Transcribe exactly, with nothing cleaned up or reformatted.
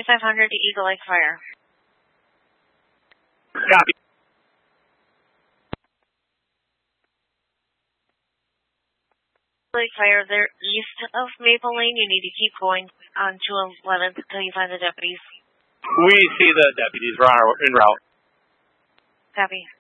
five hundred to Eagle Lake Fire. Copy. Lake Fire, they're east of Maple Lane. You need to keep going on two eleventh until you find the deputies. We see the deputies. We're en route. Copy.